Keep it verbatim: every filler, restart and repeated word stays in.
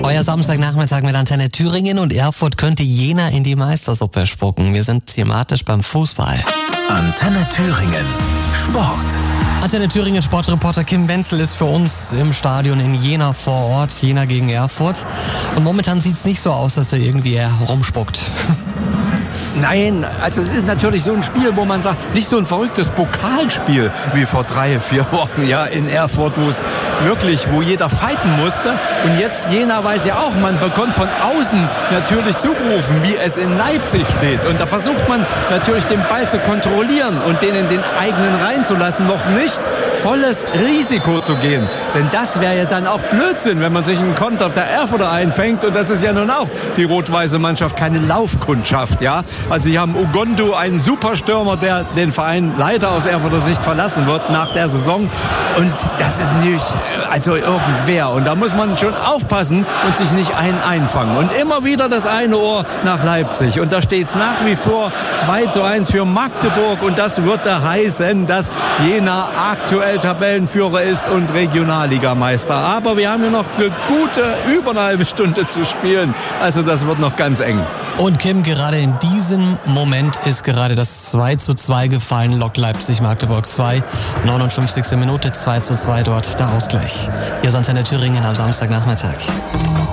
Euer Samstagnachmittag mit Antenne Thüringen und Erfurt könnte Jena in die Meistersuppe spucken. Wir sind thematisch beim Fußball. Antenne Thüringen Sport. Antenne Thüringen Sportreporter Kim Wenzel ist für uns im Stadion in Jena vor Ort. Jena gegen Erfurt. Und momentan sieht es nicht so aus, dass da irgendwie er rumspuckt. Nein, also es ist natürlich so ein Spiel, wo man sagt, nicht so ein verrücktes Pokalspiel wie vor drei, vier Wochen ja in Erfurt, wo es wirklich, wo jeder fighten musste. Und jetzt Jena weiß ja auch, man bekommt von außen natürlich zugerufen, wie es in Leipzig steht. Und da versucht man natürlich den Ball zu kontrollieren und den in den eigenen Reihen zu lassen, noch nicht volles Risiko zu gehen. Denn das wäre ja dann auch Blödsinn, wenn man sich einen Konter auf der Erfurter einfängt. Und das ist ja nun auch die rot-weiße Mannschaft, keine Laufkundschaft, ja. Also sie haben Ugondu, einen Superstürmer, der den Verein leider aus Erfurter Sicht verlassen wird nach der Saison. Und das ist nicht also irgendwer. Und da muss man schon aufpassen und sich nicht einen einfangen. Und immer wieder das eine Ohr nach Leipzig. Und da steht es nach wie vor zwei zu eins für Magdeburg. Und das würde heißen, dass Jena aktuell Tabellenführer ist und Regionalligameister. Aber wir haben ja noch eine gute über eine halbe Stunde zu spielen. Also das wird noch ganz eng. Und Kim, gerade in diesem Moment ist gerade das zwei zu zwei gefallen. Lok Leipzig, Magdeburg zwei. neunundfünfzigste Minute, zwei zu zwei dort der Ausgleich. Hier ist Antenne Thüringen am Samstagnachmittag.